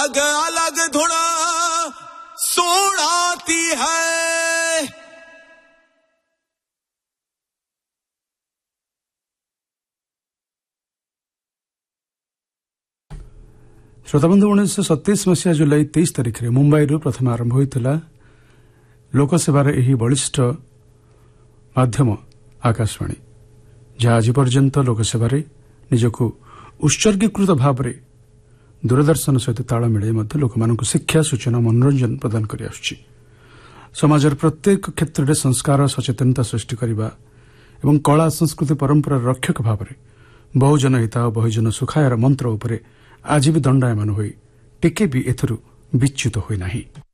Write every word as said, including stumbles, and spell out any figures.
अलग अलग धुन सुनाती है। श्रोताबंधु उन्नीस सतैश मसीहा जुलाई तेईस तारिख में मुंबई प्रथम आरंभ होता लोकसेवार यह बलिष्ठ माध्यम आकाशवाणी जहाँ आज पर्यंत लोकसेवार निजक उत्सर्गीकृत भाव में दूरदर्शन सहित ताल मिले लोक शिक्षा सूचना मनोरंजन प्रदान कर आसुछि। समाजर प्रत्येक क्षेत्र में संस्कार सचेतनता सृष्टि करने और कला संस्कृति परंपरा रक्षक भाव में बहुजन हिताय बहुजन सुखायर मंत्र उपरे आज भी दंडायमान होई टिके भी एथरू विच्युत होई नाही।